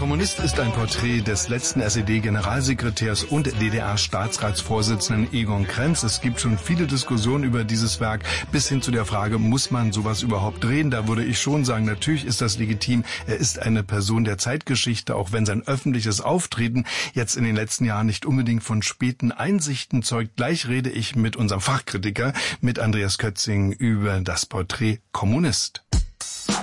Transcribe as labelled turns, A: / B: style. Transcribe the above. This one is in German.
A: Kommunist ist ein Porträt des letzten SED-Generalsekretärs und DDR-Staatsratsvorsitzenden Egon Krenz. Es gibt schon viele Diskussionen über dieses Werk, bis hin zu der Frage, muss man sowas überhaupt drehen? Da würde ich schon sagen, natürlich ist das legitim. Er ist eine Person der Zeitgeschichte, auch wenn sein öffentliches Auftreten jetzt in den letzten Jahren nicht unbedingt von späten Einsichten zeugt. Gleich rede ich mit unserem Fachkritiker, mit Andreas Kötzing, über das Porträt Kommunist.